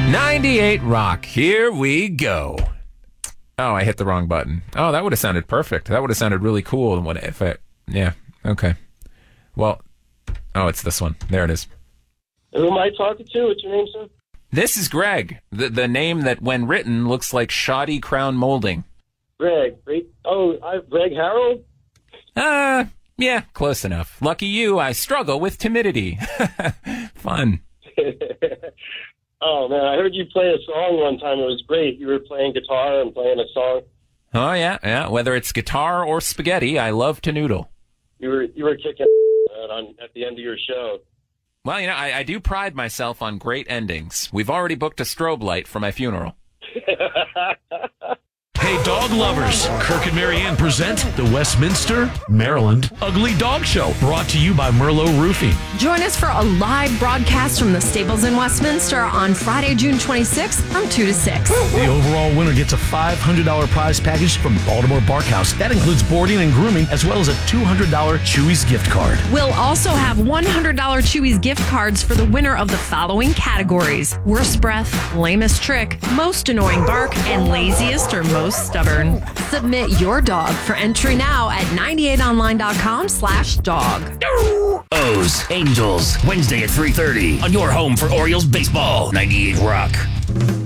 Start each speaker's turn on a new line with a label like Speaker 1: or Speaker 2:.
Speaker 1: 98 Rock, here we go. Oh, I hit the wrong button. Oh, that would have sounded perfect. That would have sounded really cool. Yeah, okay. Well, oh, it's this one. There it is.
Speaker 2: Who am I talking to? What's your name, sir?
Speaker 1: This is Greg, the name that, when written, looks like shoddy crown molding.
Speaker 2: Greg. Great. Oh, Greg Harold?
Speaker 1: Yeah, close enough. Lucky you, I struggle with timidity. Fun.
Speaker 2: Oh, man, I heard you play a song one time. It was great. You were playing guitar and playing a song.
Speaker 1: Oh, yeah. Whether it's guitar or spaghetti, I love to noodle.
Speaker 2: You were kicking at the end of your show.
Speaker 1: Well, I do pride myself on great endings. We've already booked a strobe light for my funeral.
Speaker 3: Hey, dog lovers, Kirk and Marianne present the Westminster, Maryland Ugly Dog Show, brought to you by Merlot Roofing.
Speaker 4: Join us for a live broadcast from the stables in Westminster on Friday, June 26th from 2 to 6.
Speaker 3: The overall winner gets a $500 prize package from Baltimore Barkhouse. That includes boarding and grooming, as well as a $200 Chewy's gift card.
Speaker 4: We'll also have $100 Chewy's gift cards for the winner of the following categories: worst breath, lamest trick, most annoying bark, and laziest or most stubborn. Submit your dog for entry now at 98online.com/dog.
Speaker 5: O's Angels, Wednesday at 3:30 on your home for Orioles baseball. 98 Rock.